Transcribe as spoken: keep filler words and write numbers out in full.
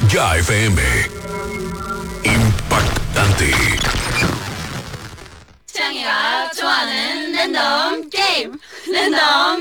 Ya F M. impactante. 창희가 좋아하는 랜덤 게임 랜덤